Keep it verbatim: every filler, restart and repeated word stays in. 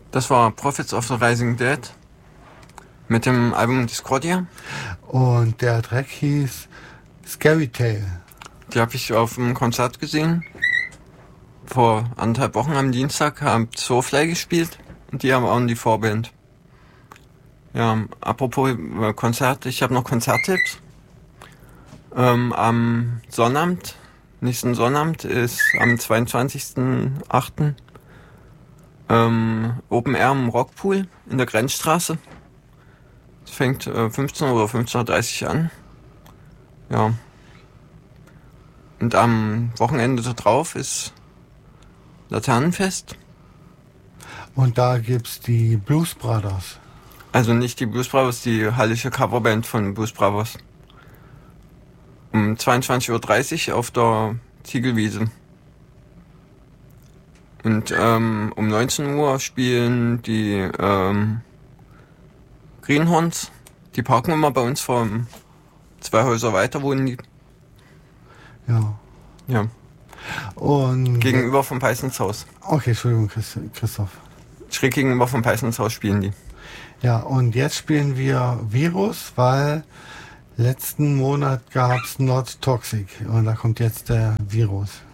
Das war Prophets of the Rising Dead mit dem Album Discordia. Und der Track hieß Scary Tale. Die habe ich auf einem Konzert gesehen. Vor anderthalb Wochen am Dienstag haben Soulfly gespielt und die haben auch die Vorband. Ja, apropos äh, Konzert, ich habe noch Konzerttipps. Ähm, am Sonnabend, nächsten Sonnabend ist am zweiundzwanzigsten achten Ähm, Open Air im Rockpool in der Grenzstraße. Es fängt äh, fünfzehn oder fünfzehn Uhr dreißig an. Ja. Und am Wochenende da drauf ist Laternenfest. Und da gibt's die Blues Brothers. Also nicht die Blues Brothers, die hallische Coverband von Blues Brothers. Um zweiundzwanzig Uhr dreißig auf der Ziegelwiese. Und ähm, um neunzehn Uhr spielen die ähm, Greenhorns. Die parken immer bei uns vor zwei Häuser weiter, wohnen die. Ja. Ja. Und Gegenüber vom Peissenshaus. Okay, Entschuldigung, Christ- Christoph. Schräg gegenüber vom Peissenshaus spielen die. Ja, und jetzt spielen wir Virus, weil letzten Monat gab's Not Toxic und da kommt jetzt der Virus.